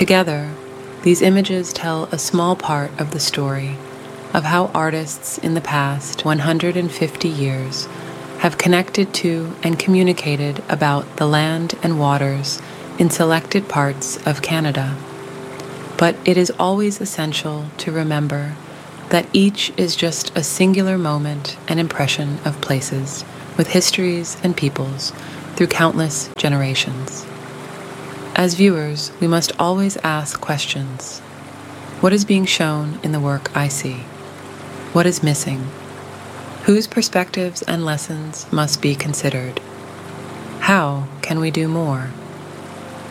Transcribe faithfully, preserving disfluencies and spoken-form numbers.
Together, these images tell a small part of the story of how artists in the past one hundred fifty years have connected to and communicated about the land and waters in selected parts of Canada. But it is always essential to remember that each is just a singular moment and impression of places, with histories and peoples through countless generations. As viewers, we must always ask questions. What is being shown in the work I see? What is missing? Whose perspectives and lessons must be considered? How can we do more?